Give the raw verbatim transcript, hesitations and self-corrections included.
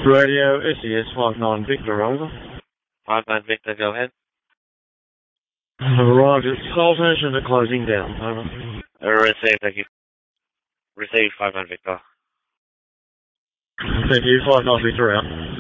Radio S E S five nine Victor, over. five nine Victor, go ahead. Arrived at Saltash and at closing down, over. Receive, thank you. Receive five nine Victor. Thank you, five nine Victor out.